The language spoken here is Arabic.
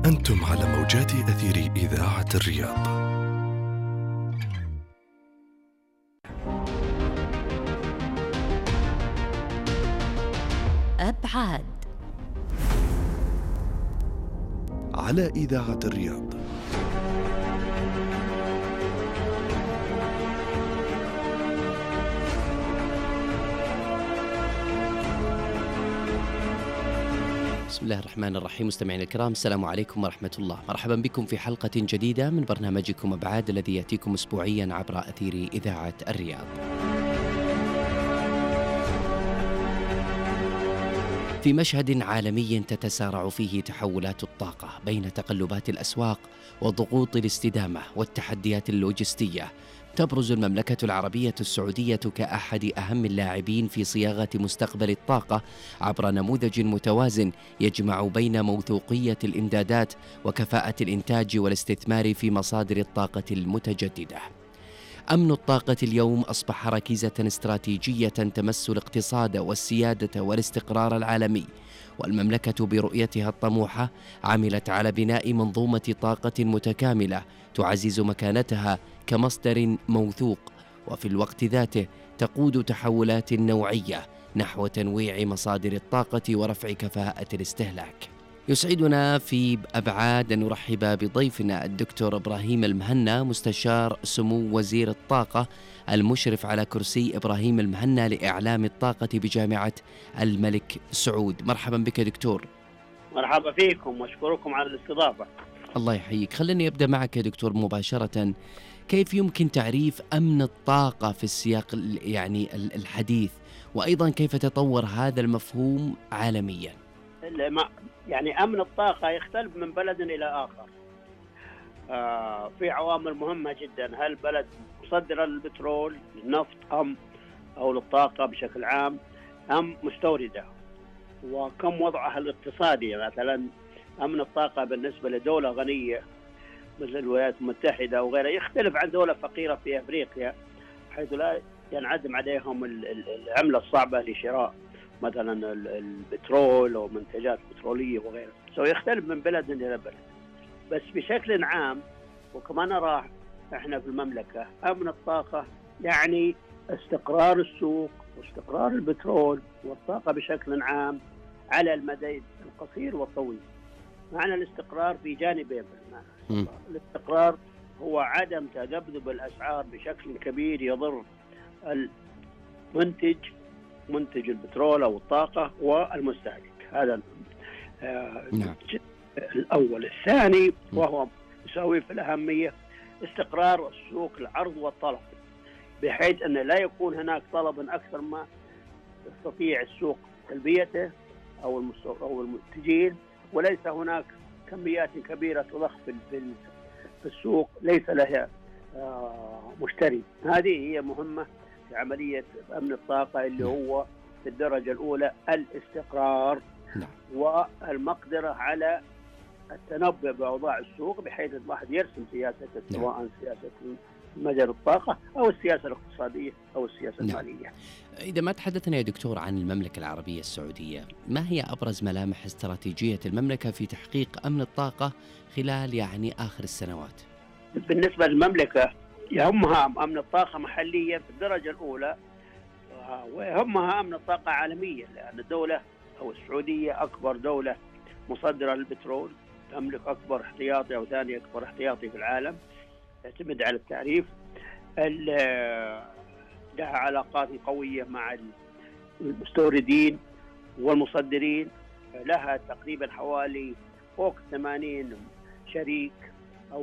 أنتم على موجات أثير إذاعة الرياض. أبعاد على إذاعة الرياض. بسم الله الرحمن الرحيم. مستمعينا الكرام، السلام عليكم ورحمة الله. مرحبا بكم في حلقة جديدة من برنامجكم أبعاد الذي يأتيكم أسبوعيا عبر أثير إذاعة الرياض. في مشهد عالمي تتسارع فيه تحولات الطاقة بين تقلبات الأسواق وضغوط الاستدامة والتحديات اللوجستية، تبرز المملكة العربية السعودية كأحد أهم اللاعبين في صياغة مستقبل الطاقة عبر نموذج متوازن يجمع بين موثوقية الإمدادات وكفاءة الإنتاج والاستثمار في مصادر الطاقة المتجددة. أمن الطاقة اليوم أصبح ركيزة استراتيجية تمس الاقتصاد والسيادة والاستقرار العالمي، والمملكة برؤيتها الطموحة عملت على بناء منظومة طاقة متكاملة تعزز مكانتها كمصدر موثوق، وفي الوقت ذاته تقود تحولات نوعية نحو تنويع مصادر الطاقة ورفع كفاءة الاستهلاك. يسعدنا في أبعاد أن نرحب بضيفنا الدكتور إبراهيم المهنا، مستشار سمو وزير الطاقة المشرف على كرسي إبراهيم المهنا لإعلام الطاقة بجامعة الملك سعود. مرحبا بك دكتور. مرحبا فيكم واشكركم على الاستضافة. الله يحييك. خليني أبدأ معك يا دكتور مباشرة. كيف يمكن تعريف أمن الطاقة في السياق الحديث، وأيضا كيف تطور هذا المفهوم عالميا؟ يعني أمن الطاقة يختلف من بلد إلى آخر. في عوامل مهمة جدا. هل بلد مصدر للبترول، للنفط أو للطاقة بشكل عام، أم مستوردة؟ وكم وضعها الاقتصادي؟ مثلا أمن الطاقة بالنسبة لدولة غنية مثل الولايات المتحدة وغيرها يختلف عن دولة فقيرة في أفريقيا، حيث لا ينعدم عليهم العملة الصعبة لشراء مثلا البترول أو منتجات بترولية وغيرها. يختلف من بلد إلى بلد. بس بشكل عام وكما نرى احنا في المملكة، أمن الطاقة يعني استقرار السوق واستقرار البترول والطاقة بشكل عام على المدى القصير والطويل. معنى الاستقرار في جانبين. الاستقرار هو عدم تذبذب الأسعار بشكل كبير يضر منتج البترول أو الطاقة والمستهلك. هذا الأول. الثاني وهو يساوي في الأهمية استقرار السوق، العرض والطلب، بحيث أن لا يكون هناك طلب أكثر ما يستطيع السوق تلبيته أو المنتجين، وليس هناك كميات كبيرة تضخ في السوق ليس لها مشتري. هذه هي مهمة في عملية أمن الطاقة، اللي هو في الدرجة الأولى الاستقرار والمقدرة على التنبؤ بأوضاع السوق، بحيث الواحد يرسم سياسة، سواء سياسة مجال الطاقة أو السياسة الاقتصادية أو السياسة المالية. إذا ما تحدثنا يا دكتور عن المملكة العربية السعودية، ما هي أبرز ملامح استراتيجية المملكة في تحقيق أمن الطاقة خلال آخر السنوات؟ بالنسبة للمملكة يهمها أمن الطاقة محليا في الدرجة الأولى، ويهمها أمن الطاقة عالميا، لأن الدولة أو السعودية أكبر دولة مصدرة للبترول، تملك أكبر احتياطي أو ثاني أكبر احتياطي في العالم، تعتمد على التعريف. لها علاقات قوية مع المستوردين والمصدرين، لها تقريبا حوالي فوق 80 شريك